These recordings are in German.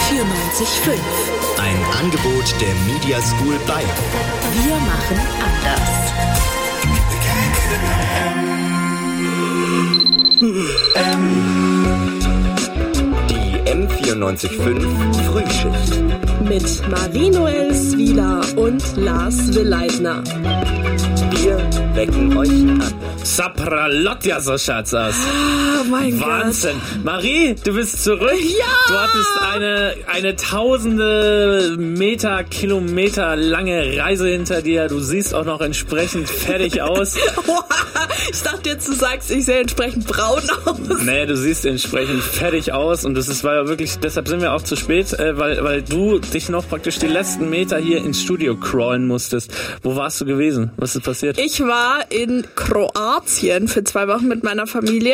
94.5. Ein Angebot der Media School Bayern. Wir machen anders. Die M94.5 Frühschicht. Mit Marie-Noel Swieler und Lars Willeidner. Wir wecken euch an. Sapralotja, so schaut's aus. Oh mein Wahnsinn. Gott. Marie, du bist zurück. Ja! Du hattest eine tausende Meter, Kilometer lange Reise hinter dir. Du siehst auch noch entsprechend fertig aus. Ich dachte jetzt, du sagst, ich sehe entsprechend braun aus. Nee, du siehst entsprechend fertig aus und war ja wirklich, deshalb sind wir auch zu spät, weil du dich noch praktisch die letzten Meter hier ins Studio crawlen musstest. Wo warst du gewesen? Was ist passiert? Ich war in Kroatien für 2 Wochen mit meiner Familie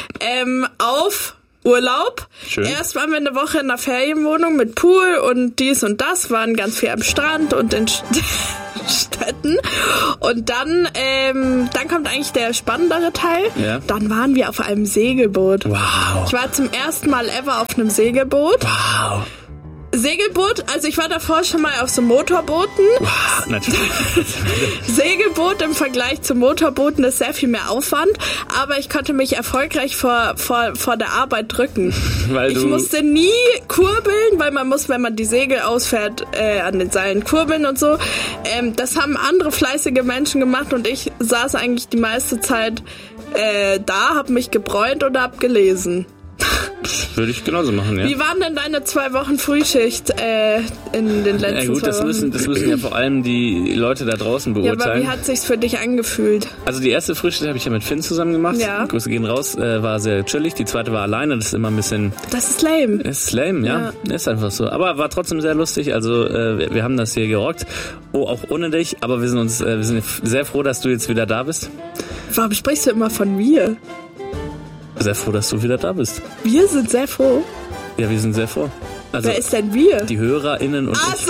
auf Urlaub. Schön. Erst waren wir eine Woche in einer Ferienwohnung mit Pool und dies und das, waren ganz viel am Strand und in Städten. Und dann kommt eigentlich der spannendere Teil. Ja. Dann waren wir auf einem Segelboot. Wow. Ich war zum ersten Mal ever auf einem Segelboot. Wow. Segelboot, also ich war davor schon mal auf so Motorbooten. Wow, natürlich. Segelboot im Vergleich zu Motorbooten ist sehr viel mehr Aufwand, aber ich konnte mich erfolgreich vor der Arbeit drücken. Ich musste nie kurbeln, weil man muss, wenn man die Segel ausfährt, an den Seilen kurbeln und so. Das haben andere fleißige Menschen gemacht und ich saß eigentlich die meiste Zeit da, hab mich gebräunt oder hab gelesen. Würde ich genauso machen, ja. Wie waren denn deine 2 Wochen Frühschicht in den letzten 2 Wochen? Ja gut, das müssen ja vor allem die Leute da draußen beurteilen. Ja, aber wie hat sich's für dich angefühlt? Also die erste Frühschicht habe ich ja mit Finn zusammen gemacht. Ja. Grüße gehen raus, war sehr chillig. Die zweite war alleine, das ist immer ein bisschen... Das ist lame. Ist lame, ja. Ist einfach so. Aber war trotzdem sehr lustig, also wir haben das hier gerockt. Oh, auch ohne dich, aber wir sind sehr froh, dass du jetzt wieder da bist. Warum sprichst du immer von mir? Sehr froh, dass du wieder da bist. Wir sind sehr froh. Ja, wir sind sehr froh. Also, wer ist denn wir? Die HörerInnen und Ach ich. so.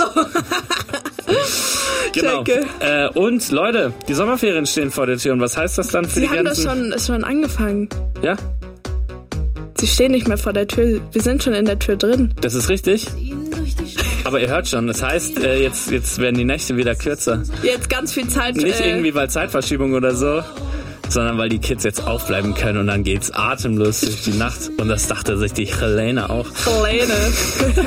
Genau. Und Leute, die Sommerferien stehen vor der Tür. Und was heißt das dann für die ganzen... Sie haben das schon angefangen. Ja? Sie stehen nicht mehr vor der Tür. Wir sind schon in der Tür drin. Das ist richtig. Aber ihr hört schon, das heißt, jetzt werden die Nächte wieder kürzer. Jetzt ganz viel Zeit... Nicht irgendwie bei Zeitverschiebung oder so, sondern weil die Kids jetzt aufbleiben können und dann geht's atemlos durch die Nacht. Und das dachte sich die Helene auch. Helene.